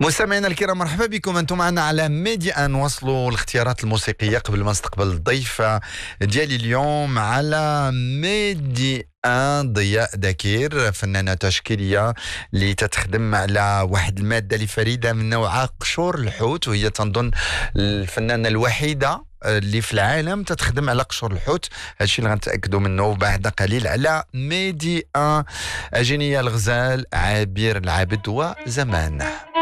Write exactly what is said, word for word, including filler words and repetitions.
مستمعينا الكرام، مرحبا بكم. انتم معنا على ميديا ان. وصلوا الاختيارات الموسيقيه قبل ما نستقبل الضيفه ديالي اليوم على ميديا ان. ضياء دكير، فنانه تشكيليه اللي تتخدم على واحد الماده اللي فريده من نوعها، قشور الحوت، وهي تنظن الفنانه الوحيده اللي في العالم تتخدم على قشور الحوت. هادشي اللي غنتاكدوا منه بعد قليل على ميدي ان. اجيني يا الغزال، عابر العبد وزمان.